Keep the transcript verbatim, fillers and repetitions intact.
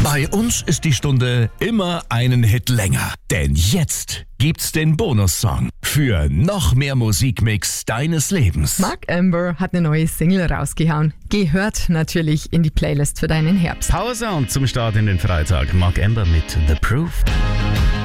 Bei uns ist die Stunde immer einen Hit länger. Denn jetzt gibt's den Bonussong für noch mehr Musikmix deines Lebens. Mark Amber hat eine neue Single rausgehauen. Gehört natürlich in die Playlist für deinen Herbst. Power Sound zum Start in den Freitag. Mark Amber mit The Proof.